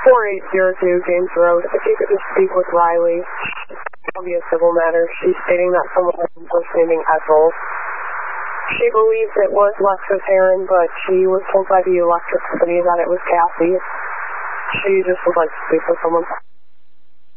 4802 James Road. If you could just speak with Riley. It'll be a civil matter. She's stating that someone was impersonating Ethel. She believes it was Lexus Heron, but she was told by the electric company that it was Cassie. She just would like to speak with someone.